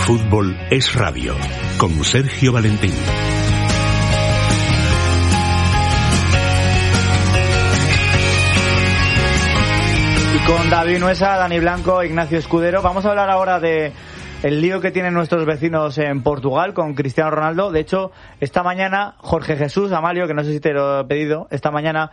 Fútbol es radio, con Sergio Valentín. Y con David Nuesa, Dani Blanco, Ignacio Escudero. Vamos a hablar ahora de el lío que tienen nuestros vecinos en Portugal con Cristiano Ronaldo. De hecho, esta mañana, Jorge Jesús, Amalio, que no sé si te lo he pedido, esta mañana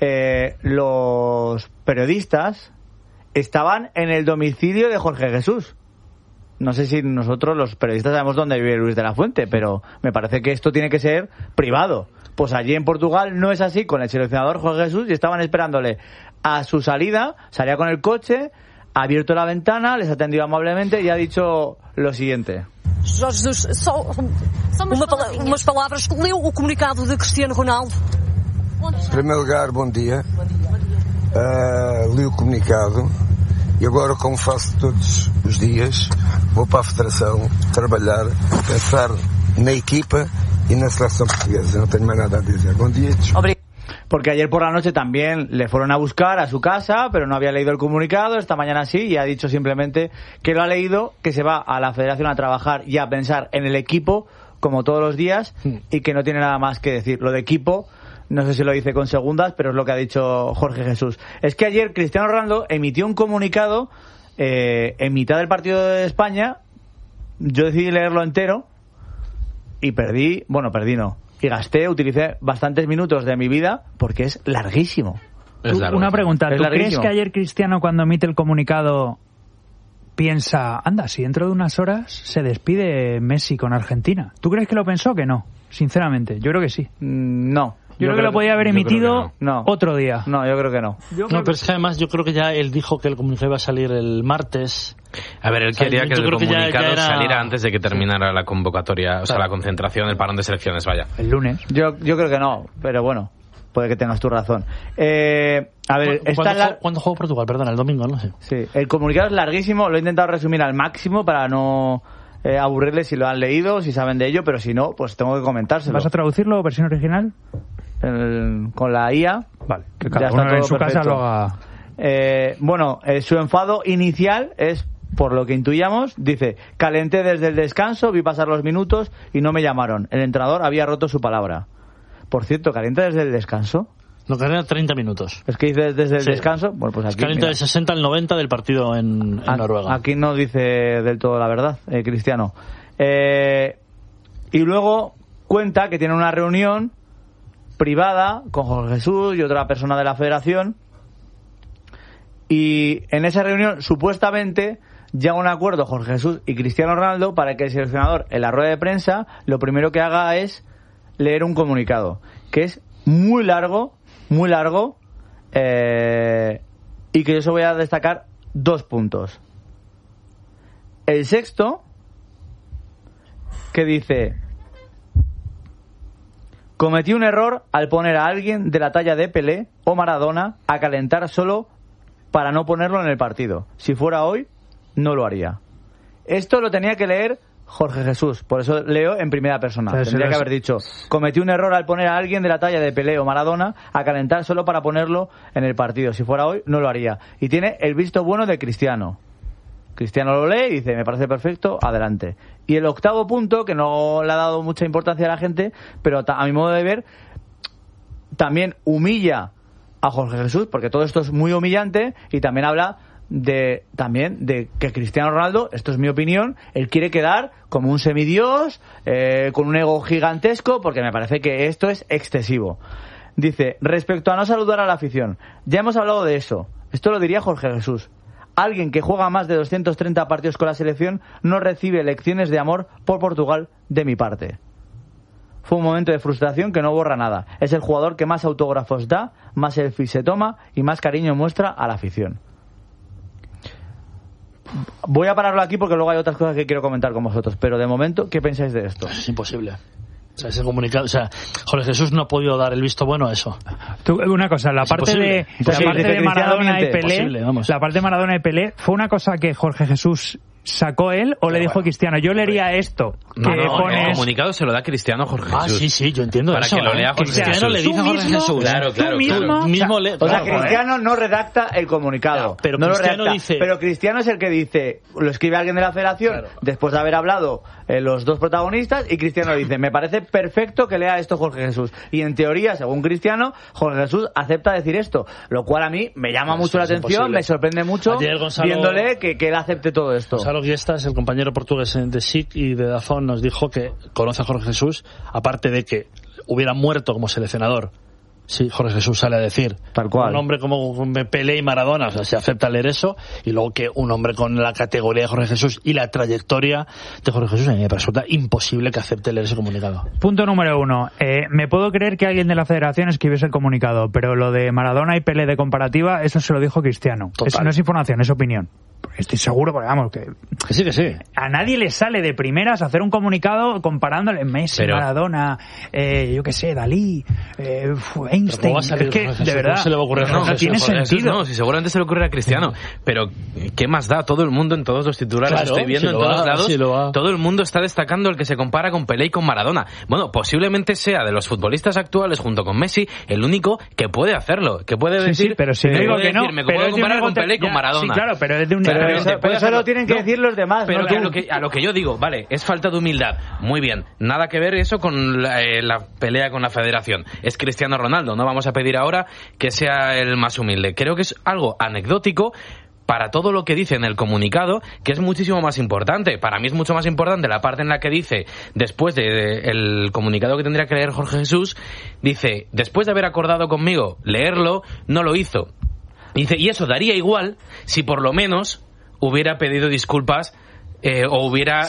los periodistas estaban en el domicilio de Jorge Jesús. No sé si nosotros, los periodistas, sabemos dónde vive Luis de la Fuente, pero me parece que esto tiene que ser privado. Pues allí en Portugal no es así con el seleccionador Jorge Jesús y estaban esperándole a su salida. Salía con el coche, ha abierto la ventana, les ha atendido amablemente y ha dicho lo siguiente. Jorge Jesus, só umas palavras. Leu o comunicado de Cristiano Ronaldo? Em primeiro lugar, bom dia. Li o comunicado e agora, como faço todos os dias, vou para a Federação trabalhar, pensar na equipa e na seleção portuguesa. Não tenho mais nada a dizer. Bom dia. Porque ayer por la noche también le fueron a buscar a su casa, pero no había leído el comunicado. Esta mañana sí, y ha dicho simplemente que lo ha leído, que se va a la Federación a trabajar y a pensar en el equipo, como todos los días, y que no tiene nada más que decir. Lo de equipo, no sé si lo dice con segundas, pero es lo que ha dicho Jorge Jesús. Es que ayer Cristiano Ronaldo emitió un comunicado en mitad del partido de España. Yo decidí leerlo entero y utilicé bastantes minutos de mi vida porque es larguísimo. Una pregunta, ¿tú crees que ayer Cristiano, cuando emite el comunicado, piensa, anda, si dentro de unas horas se despide Messi con Argentina? ¿Tú crees que lo pensó o que no? Sinceramente, yo creo que sí. No. Yo creo que lo podía haber emitido otro día. No, yo creo que no. Pero es que además yo creo que ya él dijo que el comunicado iba a salir el martes. A ver, él quería que el comunicado saliera antes de que terminara la convocatoria, o sea, la concentración, el parón de selecciones, vaya. El lunes. Yo creo que no, pero bueno, puede que tengas tu razón. A ver, ¿Cuándo jugó Portugal? Perdona, el domingo, no sé. Sí, el comunicado es larguísimo, lo he intentado resumir al máximo para no aburrirles si lo han leído, si saben de ello, pero si no, pues tengo que comentárselo. ¿Vas a traducirlo, versión original? Con la IA. Vale, que cada uno en su casa lo haga. Su enfado inicial es, por lo que intuyamos, dice: calenté desde el descanso, vi pasar los minutos y no me llamaron. El entrenador había roto su palabra. Por cierto, ¿calienta desde el descanso? No, calienta 30 minutos. Es que dice desde el descanso. Bueno, pues aquí calienta de 60 al 90 del partido en Noruega. Aquí no dice del todo la verdad, Cristiano. Y luego cuenta que tiene una reunión privada con Jorge Jesús y otra persona de la Federación, y en esa reunión supuestamente llega un acuerdo Jorge Jesús y Cristiano Ronaldo para que el seleccionador en la rueda de prensa lo primero que haga es leer un comunicado que es muy largo y que yo solo voy a destacar 2 puntos. El sexto, que dice: cometí un error al poner a alguien de la talla de Pelé o Maradona a calentar solo para no ponerlo en el partido. Si fuera hoy, no lo haría. Esto lo tenía que leer Jorge Jesús, por eso leo en primera persona. Tendría que haber dicho: cometí un error al poner a alguien de la talla de Pelé o Maradona a calentar solo para ponerlo en el partido. Si fuera hoy, no lo haría. Y tiene el visto bueno de Cristiano. Cristiano lo lee y dice: me parece perfecto, adelante. Y el octavo punto, que no le ha dado mucha importancia a la gente, pero a mi modo de ver también humilla a Jorge Jesús, porque todo esto es muy humillante, y también habla de que Cristiano Ronaldo, esto es mi opinión, él quiere quedar como un semidios, con un ego gigantesco, porque me parece que esto es excesivo. Dice: respecto a no saludar a la afición, ya hemos hablado de eso. Esto lo diría Jorge Jesús. Alguien que juega más de 230 partidos con la selección no recibe lecciones de amor por Portugal de mi parte. Fue un momento de frustración que no borra nada. Es el jugador que más autógrafos da, más selfies se toma y más cariño muestra a la afición. Voy a pararlo aquí porque luego hay otras cosas que quiero comentar con vosotros, pero de momento, ¿qué pensáis de esto? Es imposible. O sea, ese comunicado, Jorge Jesús no ha podido dar el visto bueno a eso. Una cosa, la parte de Maradona y Pelé, la parte de Maradona y Pelé fue una cosa que Jorge Jesús sacó él o le dijo Cristiano? Yo leería esto. El comunicado se lo da Cristiano a Jorge Jesús. Sí, yo entiendo para eso. Para que lo lea Jorge Cristiano Jesús. le dice a Jorge Jesús. Claro. O sea, Cristiano no redacta el comunicado. Pero no Cristiano lo dice... Pero Cristiano es el que dice, lo escribe alguien de la federación, después de haber hablado los dos protagonistas, y Cristiano dice, me parece perfecto que lea esto Jorge Jesús. Y en teoría, según Cristiano, Jorge Jesús acepta decir esto. Lo cual a mí me llama mucho la atención, me sorprende mucho, viéndole que él acepte todo esto. Gonzalo Giestas, el compañero portugués de SIC y de DAZN, nos dijo que conoce a Jorge Jesús, aparte de que hubiera muerto como seleccionador. Sí, Jorge Jesús sale a decir. Tal cual. Un hombre como Pelé y Maradona, o sea, se acepta leer eso, y luego que un hombre con la categoría de Jorge Jesús y la trayectoria de Jorge Jesús, a mí me resulta imposible que acepte leer ese comunicado. Punto número 1. Me puedo creer que alguien de la federación escribiese el comunicado, pero lo de Maradona y Pelé de comparativa, eso se lo dijo Cristiano. Eso no es información, es opinión. Estoy seguro, porque vamos, que sí. A nadie le sale de primeras hacer un comunicado comparándole Messi, Maradona, yo qué sé, Dalí, Einstein. Es que, de verdad, se le va a ocurrir no tiene sentido. No, si seguramente se le ocurre a Cristiano. Pero, ¿qué más da? Todo el mundo en todos los titulares, estoy viendo en todos lados, todo el mundo está destacando el que se compara con Pelé y con Maradona. Bueno, posiblemente sea de los futbolistas actuales, junto con Messi, el único que puede hacerlo, que puede decir, pero si digo que no, me puedo comparar con Pelé y con Maradona. Sí, claro, pero es de un... Pero eso lo tienen que decir los demás. Pero ¿no? a lo que yo digo, vale, es falta de humildad. Muy bien, nada que ver eso con la pelea con la federación. Es Cristiano Ronaldo, no vamos a pedir ahora que sea el más humilde. Creo que es algo anecdótico para todo lo que dice en el comunicado, que es muchísimo más importante. Para mí es mucho más importante la parte en la que dice, después del comunicado que tendría que leer Jorge Jesús, dice, después de haber acordado conmigo leerlo, no lo hizo. Dice, y eso daría igual si por lo menos hubiera pedido disculpas o hubiera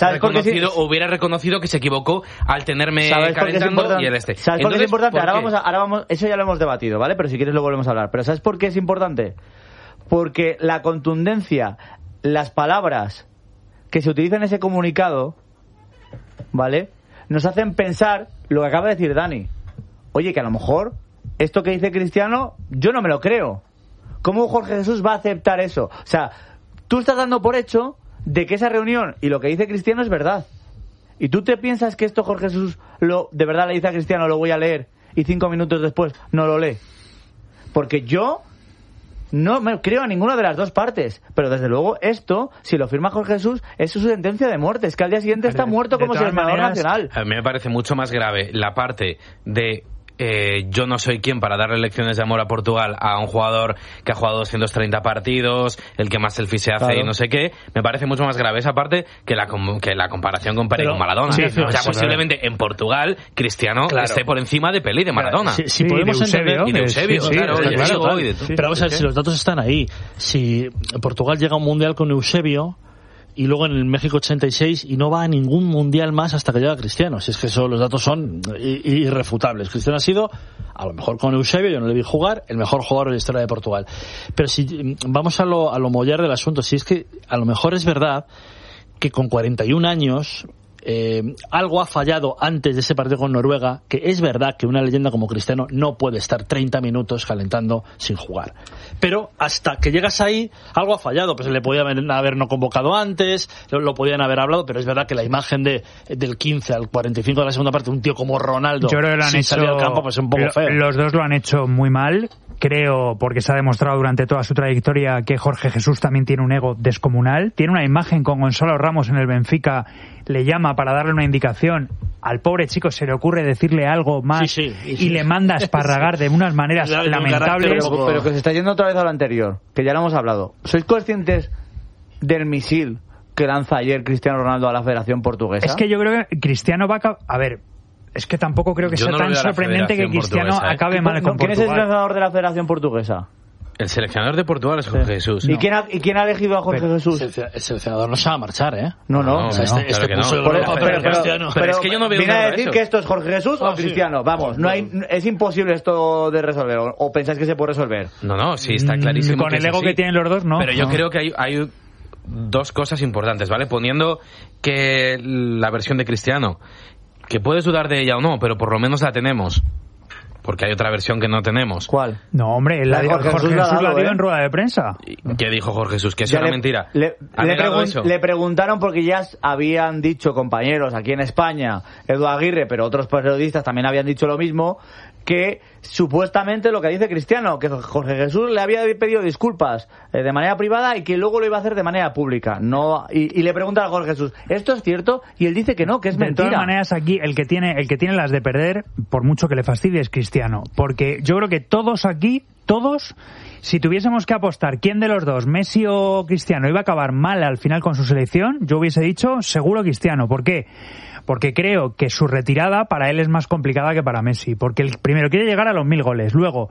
reconocido que se equivocó al tenerme calentando y el este. ¿Sabes por qué es importante? Ahora vamos, eso ya lo hemos debatido, ¿vale? Pero si quieres lo volvemos a hablar. Pero ¿sabes por qué es importante? Porque la contundencia, las palabras que se utilizan en ese comunicado, ¿vale? Nos hacen pensar lo que acaba de decir Dani. Oye, que a lo mejor esto que dice Cristiano, yo no me lo creo. ¿Cómo Jorge Jesús va a aceptar eso? O sea, tú estás dando por hecho de que esa reunión y lo que dice Cristiano es verdad. ¿Y tú te piensas que esto Jorge Jesús de verdad le dice a Cristiano, lo voy a leer, y 5 minutos después no lo lee? Porque yo no me creo a ninguna de las dos partes. Pero desde luego esto, si lo firma Jorge Jesús, es su sentencia de muerte. Es que al día siguiente está muerto como seleccionador nacional. A mí me parece mucho más grave la parte de... yo no soy quien para darle lecciones de amor a Portugal a un jugador que ha jugado 230 partidos, el que más selfies se hace y no sé qué. Me parece mucho más grave esa parte que la comparación con Pelé y con Maradona. Sí, o sea, posiblemente en Portugal Cristiano esté por encima de Pelé y de Maradona. Si podemos entender... Y de Eusebio, claro. Pero vamos a ver si los datos están ahí. Si Portugal llega a un mundial con Eusebio y luego en el México 86 y no va a ningún mundial más hasta que llega Cristiano. Si es que los datos son irrefutables. Cristiano ha sido, a lo mejor con Eusebio, yo no le vi jugar, el mejor jugador de la historia de Portugal. Pero si vamos a lo mollar del asunto, si es que a lo mejor es verdad que con 41 años algo ha fallado antes de ese partido con Noruega, que es verdad que una leyenda como Cristiano no puede estar 30 minutos calentando sin jugar, pero hasta que llegas ahí algo ha fallado. Pues le podían haber no convocado antes, lo podían haber hablado, pero es verdad que la imagen del 15 al 45 de la segunda parte, un tío como Ronaldo sin salir al campo, pues es un poco feo. Los dos lo han hecho muy mal, creo, porque se ha demostrado durante toda su trayectoria que Jorge Jesús también tiene un ego descomunal. Tiene una imagen con Gonzalo Ramos en el Benfica, le llama para darle una indicación, al pobre chico se le ocurre decirle algo más y le manda a esparragar de unas maneras lamentables. Pero que se está yendo otra vez a lo anterior, que ya lo hemos hablado. ¿Sois conscientes del misil que lanza ayer Cristiano Ronaldo a la Federación Portuguesa? Es que yo creo que Cristiano va a ver, es que tampoco creo que sea tan sorprendente que Cristiano acabe mal con Portugal. ¿Quién es el entrenador de la Federación Portuguesa? El seleccionador de Portugal es Jorge Jesús. ¿Y quién ha elegido a Jorge Jesús? El seleccionador no se va a marchar, ¿eh? No. Pero es que yo no veo. ¿Viene a decir que esto es Jorge Jesús o Cristiano? Vamos, es imposible esto de resolver. ¿O pensáis que se puede resolver? No, sí, está clarísimo. Con el ego que tienen los dos, no. Pero yo creo que hay dos cosas importantes, ¿vale? Poniendo que la versión de Cristiano, que puedes dudar de ella o no, pero por lo menos la tenemos. porque hay otra versión que no tenemos. ¿Cuál? No, hombre, la Jorge Jesús la dio en rueda de prensa. ¿Qué dijo Jorge Jesús? Que eso era mentira. Le preguntaron, porque ya habían dicho compañeros aquí en España, Edu Aguirre, pero otros periodistas también habían dicho lo mismo, que supuestamente lo que dice Cristiano, que Jorge Jesús le había pedido disculpas de manera privada y que luego lo iba a hacer de manera pública. No, y le preguntan a Jorge Jesús, ¿esto es cierto? Y él dice que no, que es mentira. De todas maneras, aquí el que tiene las de perder, por mucho que le fastidie, es Cristiano. Porque yo creo que todos aquí, si tuviésemos que apostar quién de los dos, Messi o Cristiano, iba a acabar mal al final con su selección, yo hubiese dicho seguro Cristiano. ¿Por qué? Porque creo que su retirada para él es más complicada que para Messi. Porque el primero quiere llegar a los 1000 goles. Luego,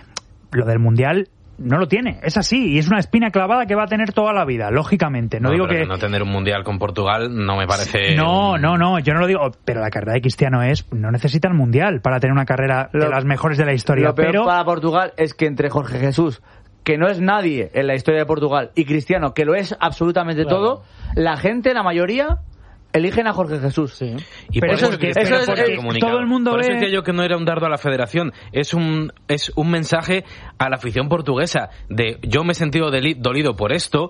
lo del Mundial no lo tiene. Es así. Y es una espina clavada que va a tener toda la vida, lógicamente. No digo que no tener un Mundial con Portugal no me parece... No, yo no lo digo. Pero la carrera de Cristiano no necesita el Mundial para tener una carrera de las mejores de la historia. Lo peor para Portugal es que entre Jorge Jesús, que no es nadie en la historia de Portugal, y Cristiano, que lo es absolutamente todo, la gente, la mayoría... eligen a Jorge Jesús. Sí. Y pero eso es que todo el mundo por ve... eso decía yo que no era un dardo a la federación, es un mensaje a la afición portuguesa de yo me he sentido dolido por esto,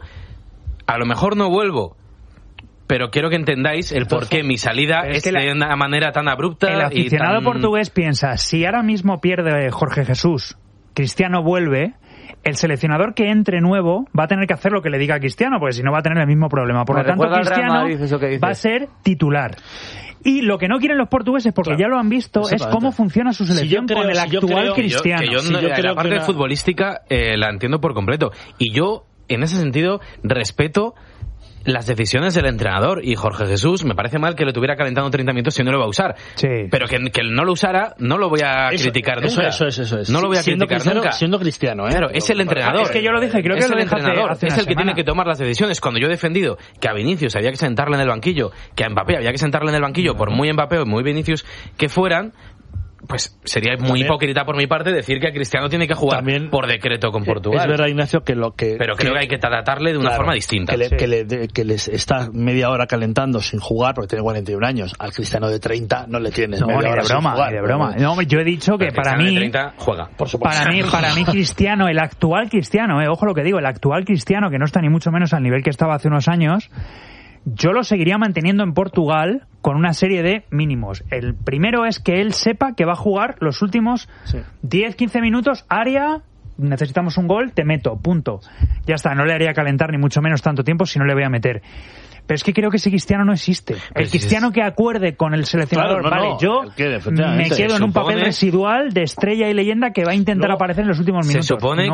a lo mejor no vuelvo, pero quiero que entendáis el por qué mi salida es de una manera tan abrupta. El aficionado portugués piensa, si ahora mismo pierde Jorge Jesús, Cristiano vuelve, el seleccionador que entre nuevo va a tener que hacer lo que le diga a Cristiano, porque si no va a tener el mismo problema. Por lo tanto, Cristiano va a ser titular. Y lo que no quieren los portugueses, porque ya lo han visto, es cómo funciona su selección con el actual Cristiano. La parte futbolística la entiendo por completo. Y yo, en ese sentido, respeto las decisiones del entrenador, y Jorge Jesús me parece mal que lo tuviera calentando 30 minutos si no lo va a usar, pero que no lo usara no lo voy a criticar nunca. Eso es. No lo voy a criticar nunca. Siendo Cristiano, Claro, es el entrenador. Es que yo lo dije, creo que es lo el dije entrenador, hace es el que tiene que tomar las decisiones. Cuando yo he defendido que a Vinicius había que sentarle en el banquillo, que a Mbappé había que sentarle en el banquillo, por muy Mbappé o muy Vinicius que fueran, pues sería muy hipócrita por mi parte decir que Cristiano tiene que jugar por decreto con Portugal. Es verdad, Ignacio, pero creo que hay que tratarle de una forma distinta. Que les está media hora calentando sin jugar, porque tiene 41 años. Al Cristiano de 30 no le tienes media hora sin jugar. Ni de broma. No, yo he dicho que para mí... de 30 juega, por supuesto. Para mí Cristiano, el actual Cristiano, ojo lo que digo, el actual Cristiano, que no está ni mucho menos al nivel que estaba hace unos años, yo lo seguiría manteniendo en Portugal con una serie de mínimos. El primero es que él sepa que va a jugar los últimos 10-15 minutos, área, necesitamos un gol, te meto, punto. Ya está, no le haría calentar ni mucho menos tanto tiempo si no le voy a meter. Pero es que creo que ese Cristiano no existe. El Cristiano que acuerde con el seleccionador, yo me quedo en un papel residual de estrella y leyenda que va a intentar aparecer en los últimos minutos.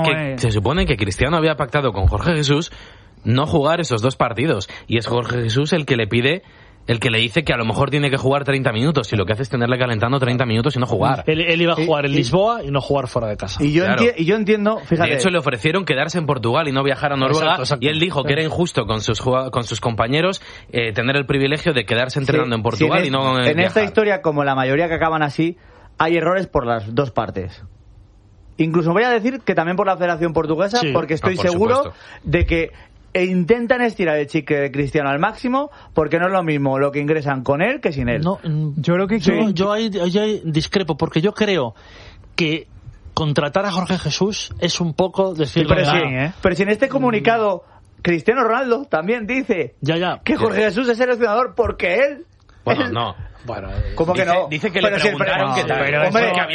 Se supone que Cristiano había pactado con Jorge Jesús no jugar esos 2 partidos, y es Jorge Jesús el que le pide, el que le dice que a lo mejor tiene que jugar 30 minutos, y lo que hace es tenerle calentando 30 minutos y no jugar. Él iba a jugar en Lisboa y no jugar fuera de casa. Y yo entiendo, fíjate. De hecho, le ofrecieron quedarse en Portugal y no viajar a Noruega, exacto. Y él dijo que era injusto con sus compañeros tener el privilegio de quedarse entrenando en Portugal y no en viajar. Esta historia, como la mayoría que acaban así, hay errores por las dos partes. Incluso voy a decir que también por la Federación Portuguesa, porque estoy seguro de que intentan estirar el chicle de Cristiano al máximo, porque no es lo mismo lo que ingresan con él que sin él. No, yo creo que yo ahí discrepo, porque yo creo que contratar a Jorge Jesús es un poco decirlo pero si en este comunicado Cristiano Ronaldo también dice que Jorge Jesús es seleccionador porque él... Bueno, ¿cómo que no? Dice que le preguntaron que tal. Pero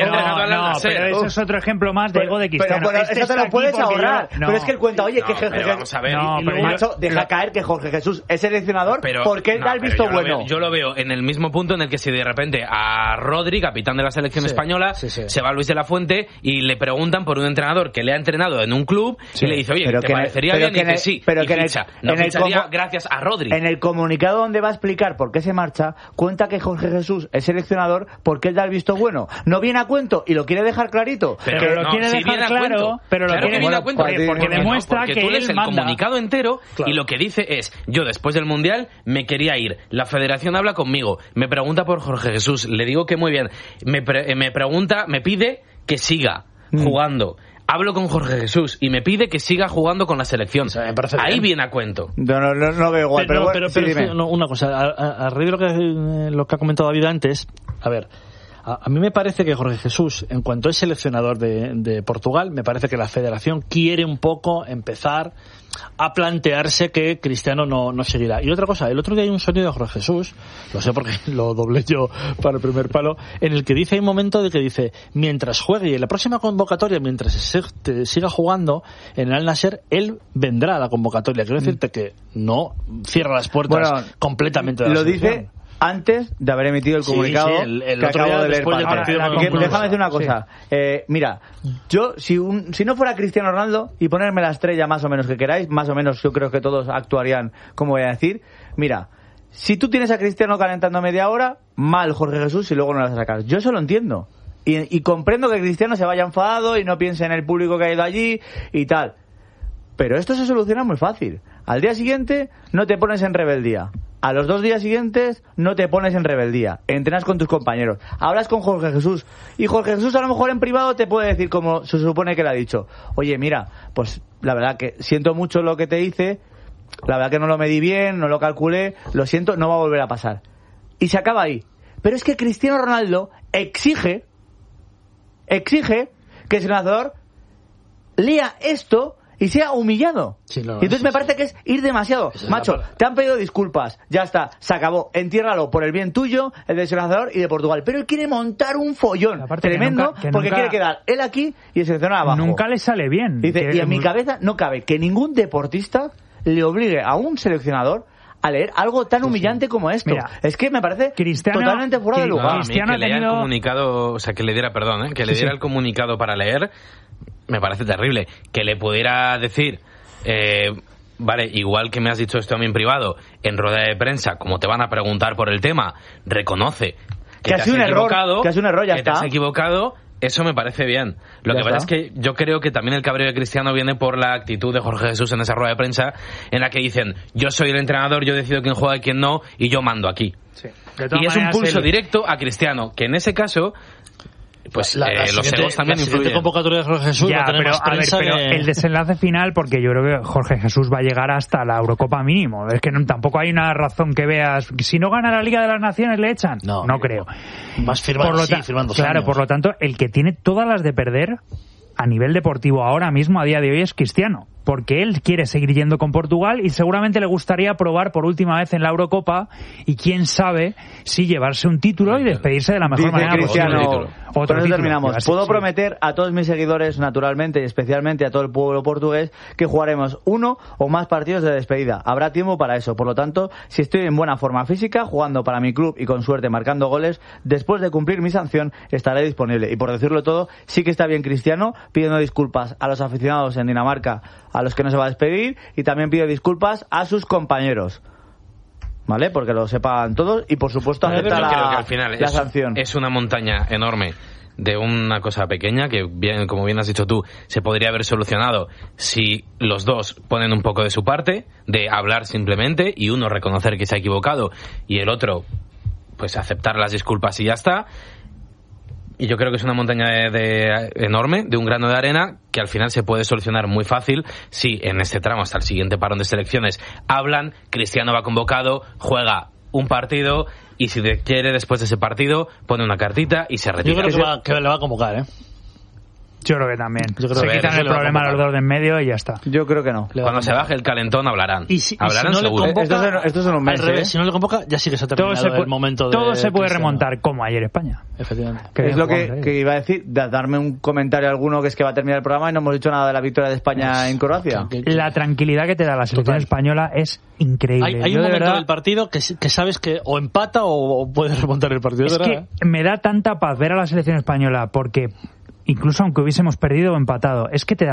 eso es otro ejemplo más de ego de Cristiano. Pero eso te lo puedes ahorrar. Pero es que él cuenta, oye, que Jorge vamos a ver. Macho, deja caer que Jorge Jesús es seleccionador porque él da el visto bueno. Yo lo veo en el mismo punto en el que si de repente a Rodri, capitán de la selección española, se va Luis de la Fuente y le preguntan por un entrenador que le ha entrenado en un club y le dice, oye, ¿te parecería bien? Y dice sí. Pero que no ficharía gracias a Rodri. En el comunicado donde va a explicar por qué se marcha, cuenta que Jorge Jesús es seleccionador porque él da el visto bueno. No viene a cuento y lo quiere dejar clarito. Pero lo quiere dejar claro, pero lo quiere viene a cuento porque demuestra que tú lees él el comunicado entero y lo que dice es, yo después del Mundial me quería ir. La Federación habla conmigo, me pregunta por Jorge Jesús, le digo que muy bien. Me pregunta, me pide que siga jugando. Hablo con Jorge Jesús y me pide que siga jugando con la selección. Ahí viene a cuento. No veo igual, pero una cosa, a raíz de lo que ha comentado David antes, a ver, A mí me parece que Jorge Jesús, en cuanto es seleccionador de Portugal, me parece que la federación quiere un poco empezar a plantearse que Cristiano no seguirá. Y otra cosa, el otro día hay un sonido de Jorge Jesús, lo sé porque lo doblé yo para el primer palo, en el que dice, hay un momento de que dice, mientras juegue y en la próxima convocatoria, mientras siga jugando en el Al Nassr, él vendrá a la convocatoria. Quiero decirte que no cierra las puertas completamente de la selección. Lo dice antes de haber emitido el comunicado que acabo de leer. Déjame decir una cosa. Sí. Mira, yo, si no fuera Cristiano Ronaldo, y ponerme la estrella más o menos que queráis, más o menos yo creo que todos actuarían como voy a decir. Mira, si tú tienes a Cristiano calentando media hora, mal Jorge Jesús y luego no lo vas a sacar. Yo eso lo entiendo. Y comprendo que Cristiano se vaya enfadado y no piense en el público que ha ido allí y tal. Pero esto se soluciona muy fácil. Al día siguiente no te pones en rebeldía. A los 2 días siguientes no te pones en rebeldía. Entrenas con tus compañeros. Hablas con Jorge Jesús. Y Jorge Jesús a lo mejor en privado te puede decir, como se supone que le ha dicho, oye, mira, pues la verdad que siento mucho lo que te hice. La verdad que no lo medí bien, no lo calculé. Lo siento, no va a volver a pasar. Y se acaba ahí. Pero es que Cristiano Ronaldo exige que el senador lea esto y sea humillado. Sí, y entonces me parece que es ir demasiado. Macho, te han pedido disculpas, ya está, se acabó, entiérralo por el bien tuyo, el del seleccionador y de Portugal. Pero él quiere montar un follón tremendo porque quiere quedar él aquí y el seleccionador abajo. Nunca le sale bien. Dice, y en mi cabeza no cabe que ningún deportista le obligue a un seleccionador a leer algo tan humillante como esto. Mira, es que me parece totalmente fuera de lugar. Cristiano que lea el comunicado, o sea, que le diera, perdón, que le diera el comunicado para leer, me parece terrible. Que le pudiera decir, vale, igual que me has dicho esto a mí en privado, en rueda de prensa, como te van a preguntar por el tema, reconoce que te has equivocado, que has un error, ya está. Te has equivocado. Eso me parece bien. Lo que pasa es que yo creo que también el cabreo de Cristiano viene por la actitud de Jorge Jesús en esa rueda de prensa en la que dicen, yo soy el entrenador, yo decido quién juega y quién no, y yo mando aquí. Sí. Y es un pulso directo a Cristiano, que en ese caso, pues los egos también influyen. La convocatoria de Jorge Jesús va a tener más prensa pero el desenlace final, porque yo creo que Jorge Jesús va a llegar hasta la Eurocopa mínimo. Es que tampoco hay una razón que veas, si no gana la Liga de las Naciones le echan. No creo. Más firmando, firmando. Claro, años. Por lo tanto, el que tiene todas las de perder a nivel deportivo ahora mismo, a día de hoy, es Cristiano. Porque él quiere seguir yendo con Portugal y seguramente le gustaría probar por última vez en la Eurocopa y quién sabe si llevarse un título y despedirse de la mejor manera posible. Otro título. Terminamos. Puedo prometer a todos mis seguidores, naturalmente y especialmente a todo el pueblo portugués, que jugaremos 1 o más partidos de despedida. Habrá tiempo para eso. Por lo tanto, si estoy en buena forma física, jugando para mi club y con suerte marcando goles, después de cumplir mi sanción estaré disponible. Y por decirlo todo, sí que está bien Cristiano pidiendo disculpas a los aficionados en Dinamarca, a los que no se va a despedir, y también pido disculpas a sus compañeros, ¿vale? Porque lo sepan todos y por supuesto acepta creo que al final la sanción. Es una montaña enorme de una cosa pequeña que, bien, como bien has dicho tú, se podría haber solucionado si los dos ponen un poco de su parte, de hablar simplemente y uno reconocer que se ha equivocado y el otro pues aceptar las disculpas y ya está. Y yo creo que es una montaña enorme, de un grano de arena, que al final se puede solucionar muy fácil si en este tramo, hasta el siguiente parón de selecciones, hablan, Cristiano va convocado, juega un partido y si quiere después de ese partido pone una cartita y se retira. Yo creo que le va a convocar, ¿eh? Yo creo que también. Se quitan el problema a los dos de en medio y ya está. Yo creo que no. Cuando se baje el calentón hablarán. Hablarán si no seguro. Esto es un mes. Al revés, si no le convoca, ya sí que se ha terminado el momento de... Todo se puede remontar, como ayer España. Efectivamente. Es lo que iba a decir, darme un comentario alguno que es que va a terminar el programa y no hemos dicho nada de la victoria de España en Croacia. La tranquilidad que te da la selección española es increíble. Hay un momento del partido que sabes que o empata o puede remontar el partido. Es que me da tanta paz ver a la selección española porque... incluso aunque hubiésemos perdido o empatado, es que te da